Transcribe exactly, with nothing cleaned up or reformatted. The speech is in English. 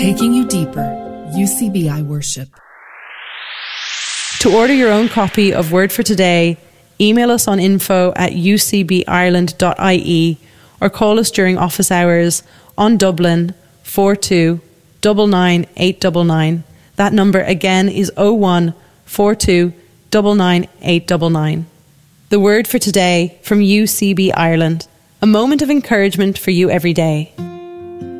Taking you deeper, U C B I Worship. To order your own copy of Word for Today, email us on info at u c b ireland dot i e or call us during office hours on Dublin four two nine nine eight nine nine. That number again is oh one four two nine nine eight nine nine. The Word for Today from U C B Ireland. A moment of encouragement for you every day.